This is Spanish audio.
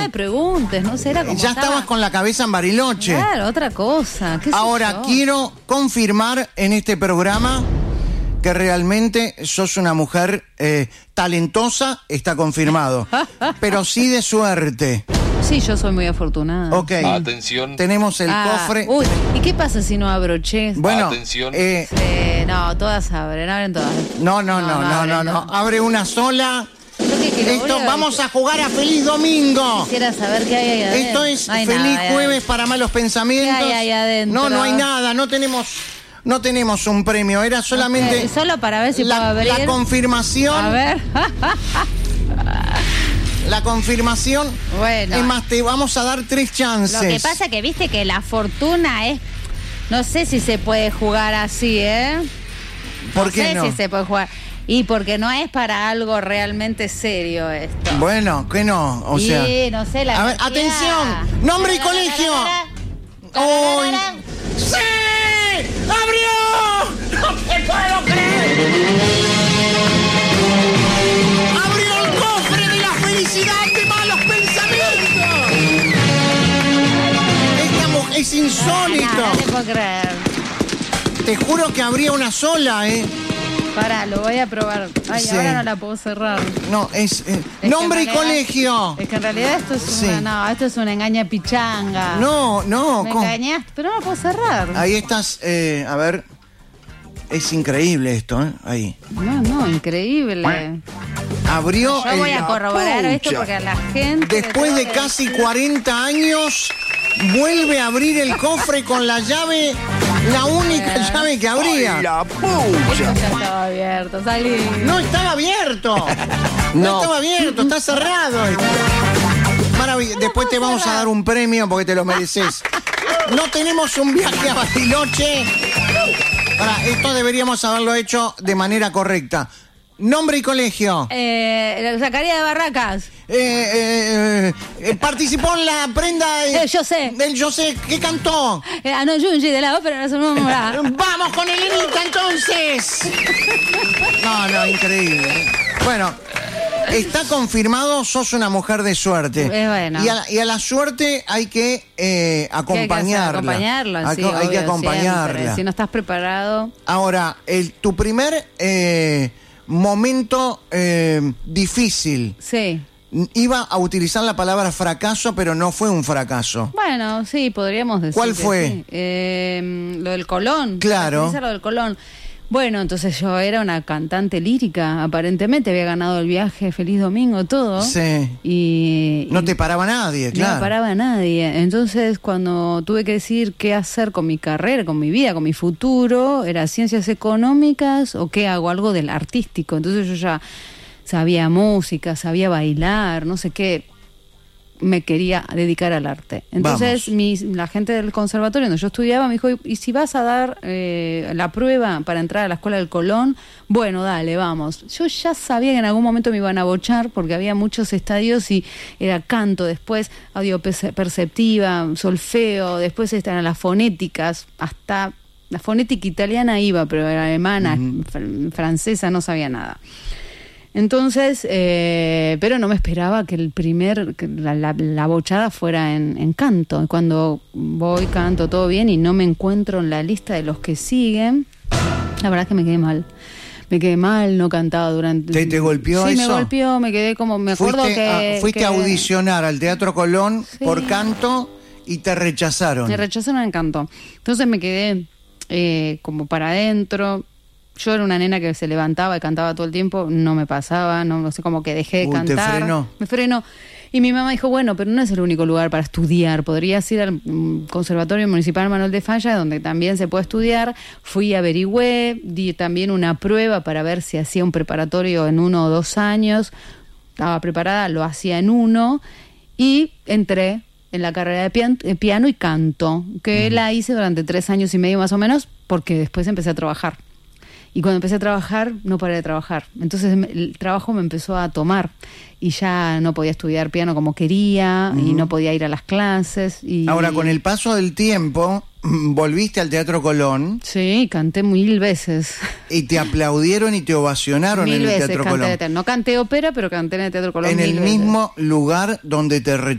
me preguntes, no sé, era como ya estabas con la cabeza en Bariloche. Claro, otra cosa. ¿Qué sé Ahora, yo? quiero confirmar en este programa que realmente sos una mujer talentosa, está confirmado, pero sí de suerte. Sí, yo soy muy afortunada. Ok. Atención. Tenemos el cofre. Uy, ¿y qué pasa si no abro, che? Bueno, Atención. No, todas abren todas. No. abren, no. Abre una sola. Yo qué quiero, Esto, boludo, vamos a jugar a Feliz Domingo. Quisiera saber qué hay ahí adentro. Esto es No hay Feliz nada ahí Jueves para Malos Pensamientos. ¿Qué hay ahí adentro? No hay nada, no tenemos un premio, era solamente Solo para ver si puedo abrir. la confirmación. A ver. La confirmación. Bueno. Es más, te vamos a dar 3 chances. Lo que pasa que viste que la fortuna es... No sé si se puede jugar así, ¿eh? ¿Por qué no? No sé si se puede jugar. Y porque no es para algo realmente serio esto. Bueno, que no, o sea. No sé, la A ver, energía. atención, nombre y colegio. ¡Uy! ¡Sí! ¡Abrió! ¡No te puedo creer! ¡Abrió el cofre de la felicidad de Malos Pensamientos! Esta mujer es insólito. No te puedo creer. Te juro que habría una sola, ¿eh? Pará, lo voy a probar. Ay, Sí. ahora no la puedo cerrar. No, es que nombre y en realidad- colegio. Es que en realidad esto es Sí. esto es una engaña pichanga. No, Me ¿cómo? engañaste, pero no la puedo cerrar. Ahí estás, a ver. Es increíble esto, ¿eh? Ahí. No, increíble. Abrió Yo voy el- a corroborar esto Pucha. porque a la gente... Después de casi 40 años, vuelve a abrir el cofre con la llave, la única llave que abría. Esto ya estaba abierto, salí. No estaba abierto. No estaba abierto, está cerrado. Maravilloso. Después te vamos a dar un premio porque te lo mereces. No tenemos un viaje a Bariloche. Ahora, esto deberíamos haberlo hecho de manera correcta. Nombre y colegio. Zacarías de Barracas. Participó en la prenda Yo sé. del Yo sé. ¿Qué cantó? No Junji de la ópera nacional. ¡Vamos con Elenita entonces! No, increíble. Bueno, está confirmado, sos una mujer de suerte. Bueno. Y a la suerte hay que acompañarla. Acompañarla, sí, hay que obvio, acompañarla. siempre. Si no estás preparado... Ahora, tu primer momento difícil. Sí. Iba a utilizar la palabra fracaso, pero no fue un fracaso. Bueno, sí, podríamos decir. ¿Cuál que fue? sí. Lo del Colón. Claro. Lo del Colón. Bueno, entonces yo era una cantante lírica, aparentemente había ganado el viaje Feliz Domingo, todo. Sí. Y No te paraba nadie, claro. no paraba nadie. Entonces, cuando tuve que decidir qué hacer con mi carrera, con mi vida, con mi futuro, era ciencias económicas o qué hago, algo del artístico. Entonces yo ya sabía música, sabía bailar, no sé qué. Me quería dedicar al arte. Entonces la gente del conservatorio donde yo estudiaba me dijo, ¿y si vas a dar la prueba para entrar a la escuela del Colón? Bueno, dale, vamos. Yo ya sabía que en algún momento me iban a bochar porque había muchos estadios y era canto, después audio perceptiva, solfeo, después estaban las fonéticas, hasta la fonética italiana iba, pero era alemana, francesa, no sabía nada. Entonces, pero no me esperaba que la bochada fuera en canto. Cuando voy, canto todo bien y no me encuentro en la lista de los que siguen, la verdad es que me quedé mal. Me quedé mal, no cantaba durante... ¿Te golpeó sí, eso? Sí, me golpeó, me quedé como... Me acuerdo Fuiste a audicionar al Teatro Colón por canto y te rechazaron. Me rechazaron en canto. Entonces me quedé como para adentro... Yo era una nena que se levantaba y cantaba todo el tiempo, no me pasaba, no sé, como que dejé de cantar. ¿Te frenó? Me frenó. Y mi mamá dijo, bueno, pero no es el único lugar para estudiar, podrías ir al Conservatorio Municipal Manuel de Falla, donde también se puede estudiar. Fui, averigüé, di también una prueba para ver si hacía un preparatorio en 1 o 2 años. Estaba preparada, lo hacía en 1 y entré en la carrera de piano y canto, que la hice durante 3 años y medio más o menos, porque después empecé a trabajar. Y cuando empecé a trabajar, no paré de trabajar. Entonces el trabajo me empezó a tomar y ya no podía estudiar piano como quería y no podía ir a las clases. Ahora, con el paso del tiempo, volviste al Teatro Colón. Sí, canté 1000 veces. Y te aplaudieron y te ovacionaron 1000 en el veces Teatro canté. Colón. No canté ópera, pero canté en el Teatro Colón En 1000 el veces. mismo lugar donde te